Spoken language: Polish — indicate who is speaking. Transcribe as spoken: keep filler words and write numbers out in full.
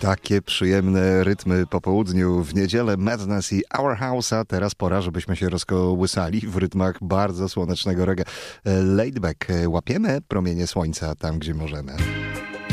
Speaker 1: Takie przyjemne rytmy po południu w niedzielę. Madness i Our House, a teraz pora, żebyśmy się rozkołysali w rytmach bardzo słonecznego reggae. Laid back, łapiemy promienie słońca tam, gdzie możemy.